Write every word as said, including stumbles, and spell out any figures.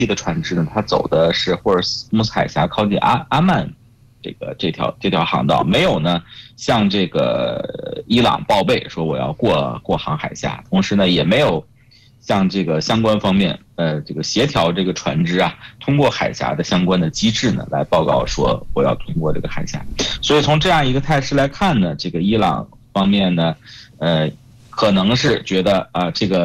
的船只呢，它走的是霍尔木斯海峡靠近阿阿曼这个这条这条航道，没有呢向这个伊朗报备说我要过过航海峡，同时呢也没有向这个相关方面呃这个协调这个船只啊通过海峡的相关的机制呢来报告说我要通过这个海峡。所以从这样一个态势来看呢，这个伊朗方面呢呃可能是觉得啊、呃、这个